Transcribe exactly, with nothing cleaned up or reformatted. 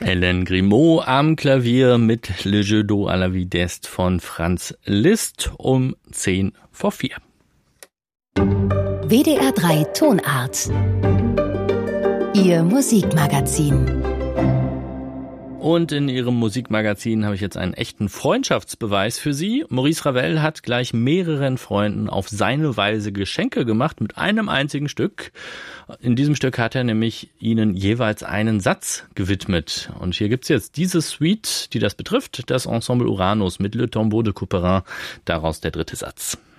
Hélène Grimaud am Klavier mit Le Jeu d'eau à la vie d'Est von Franz Liszt um zehn vor vier. W D R drei Tonart. Ihr Musikmagazin. Und in Ihrem Musikmagazin habe ich jetzt einen echten Freundschaftsbeweis für Sie. Maurice Ravel hat gleich mehreren Freunden auf seine Weise Geschenke gemacht mit einem einzigen Stück. In diesem Stück hat er nämlich ihnen jeweils einen Satz gewidmet. Und hier gibt's jetzt diese Suite, die das betrifft, das Ensemble Uranus mit Le Tombeau de Couperin, daraus der dritte Satz.